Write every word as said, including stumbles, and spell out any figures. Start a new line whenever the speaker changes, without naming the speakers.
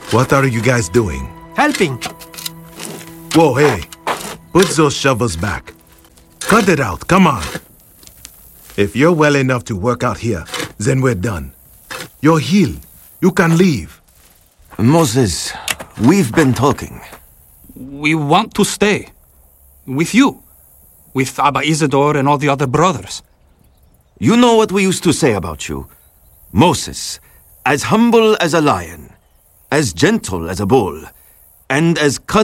What are you guys doing?
Helping.
Whoa, hey. Put those shovels back. Cut it out, come on. If you're well enough to work out here, then we're done. You're healed. You can leave.
Moses, we've been talking.
We want to stay. With you. With Abba Isidore and all the other brothers.
You know what we used to say about you. Moses, as humble as a lion, as gentle as a bull, and as cut